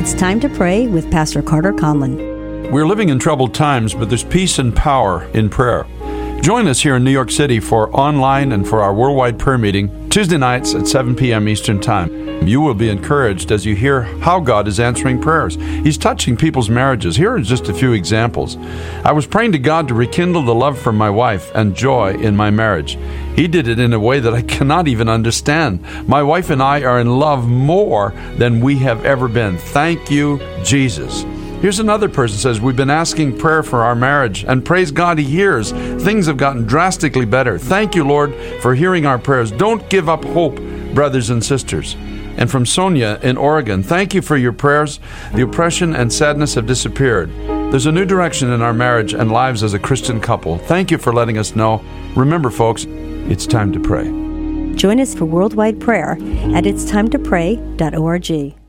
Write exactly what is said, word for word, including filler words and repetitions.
It's Time to Pray with Pastor Carter Conlon. We're living in troubled times, but there's peace and power in prayer. Join us here in New York City for online and for our worldwide prayer meeting, Tuesday nights at seven p.m. Eastern Time. You will be encouraged as you hear how God is answering prayers. He's touching people's marriages. Here are just a few examples. I was praying to God to rekindle the love for my wife and joy in my marriage. He did it in a way that I cannot even understand. My wife and I are in love more than we have ever been. Thank you, Jesus. Here's another person says, we've been asking prayer for our marriage, and praise God, He hears. Things have gotten drastically better. Thank you, Lord, for hearing our prayers. Don't give up hope, brothers and sisters. And from Sonia in Oregon, thank you for your prayers. The oppression and sadness have disappeared. There's a new direction in our marriage and lives as a Christian couple. Thank you for letting us know. Remember, folks, it's time to pray. Join us for worldwide prayer at its time to pray dot org.